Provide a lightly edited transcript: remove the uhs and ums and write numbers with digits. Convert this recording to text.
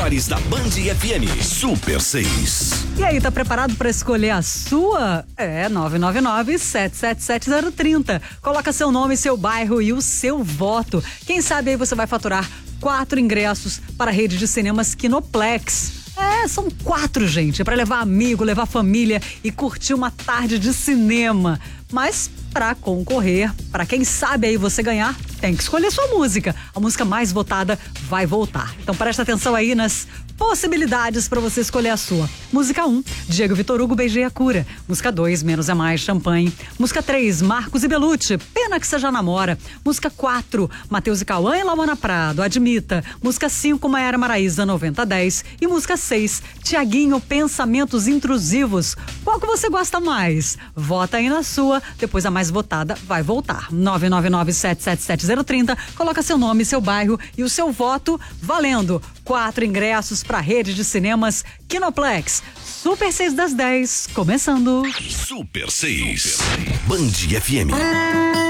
Da Band FM Super 6. E aí, tá preparado para escolher a sua? É 999-777-030. Coloca seu nome, seu bairro e o seu voto. Quem sabe aí você vai faturar 4 ingressos para a rede de cinemas Kinoplex. São 4, gente, para levar amigo, levar família e curtir uma tarde de cinema. Mas para concorrer, para quem sabe aí você ganhar, tem que escolher sua música. A música mais votada vai voltar. Então presta atenção aí nas possibilidades para você escolher a sua. Música 1, Diego Vitor Hugo, Beijei a Cura. Música 2, Menos é Mais, Champanhe. Música 3, Marcos e Belucci, Pena que Você Já Namora. Música 4, Matheus e Cauã e Lawana Prado, Admita. Música 5, Maiara Maraíza, 9010. E música 6, Tiaguinho, Pensamentos Intrusivos. Qual que você gosta mais? Vota aí na sua, depois a mais votada vai voltar. 999-777-030. Coloca seu nome, seu bairro e o seu voto valendo. 4 ingressos para a rede de cinemas Kinoplex. Super 6 das 10, começando. Super 6. Band FM.